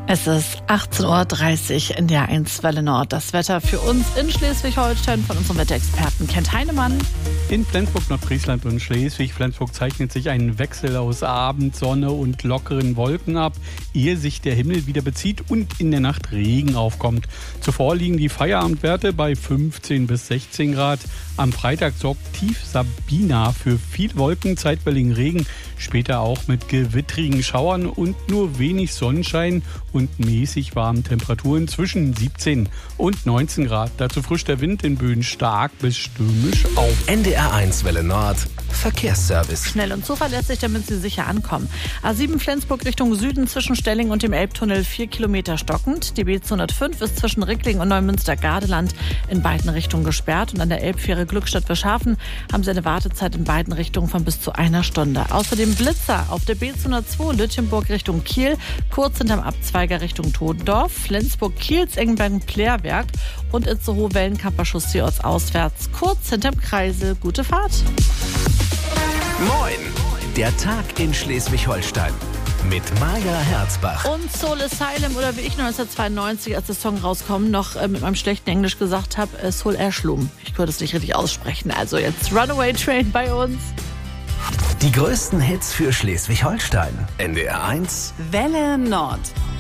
Es ist 18.30 Uhr in der 1 Welle Nord. Das Wetter für uns in Schleswig-Holstein von unserem Wetterexperten Kent Heinemann. In Flensburg, Nordfriesland und Schleswig-Flensburg zeichnet sich ein Wechsel aus Abendsonne und lockeren Wolken ab, ehe sich der Himmel wieder bezieht und in der Nacht Regen aufkommt. Zuvor liegen die Feierabendwerte bei 15 bis 16 Grad. Am Freitag sorgt Tief Sabina für viel Wolken, zeitweiligen Regen, später auch mit gewittrigen Schauern und nur wenig Sonnenschein und mäßig warmen Temperaturen zwischen 17 und 19 Grad. Dazu frischt der Wind in Böen stark bis stürmisch auf. NDR 1 Welle Nord. Verkehrsservice. Schnell und zuverlässig, damit Sie sicher ankommen. A7 Flensburg Richtung Süden zwischen Stelling und dem Elbtunnel 4 Kilometer stockend. Die B205 ist zwischen Ricklingen und Neumünster-Gardeland in beiden Richtungen gesperrt. Und an der Elbfähre Glückstadt-Verschafen haben Sie eine Wartezeit in beiden Richtungen von bis zu einer Stunde. Außerdem Blitzer auf der B202 Lütjenburg Richtung Kiel, kurz hinterm Abzweiger Richtung Todendorf. Flensburg-Kiels-Engenbergen-Plärwerk und Itzehoe-Wellenkamper-Chaussee ortsauswärts, kurz hinterm Kreisel. Gute Fahrt. Moin! Der Tag in Schleswig-Holstein mit Maja Herzbach. Und Soul Asylum, oder wie ich 1992, als der Song rauskam, noch mit meinem schlechten Englisch gesagt habe, Soul Asylum. Ich konnte es nicht richtig aussprechen. Also jetzt Runaway Train bei uns. Die größten Hits für Schleswig-Holstein. NDR 1 Welle Nord.